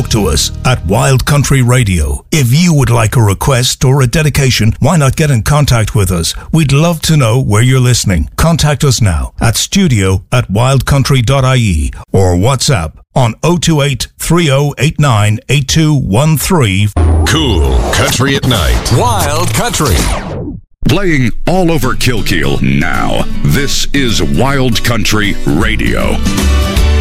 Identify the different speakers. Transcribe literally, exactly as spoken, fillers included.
Speaker 1: talk to us at Wild Country Radio. If you would like a request or a dedication, why not get in contact with us? We'd love to know where you're listening. Contact us now at studio at wildcountry dot I E or WhatsApp on oh two eight, three oh eight nine, eight two one three.
Speaker 2: Cool Country at Night. Wild Country.
Speaker 3: Playing all over Kilkeel now. This is Wild Country Radio.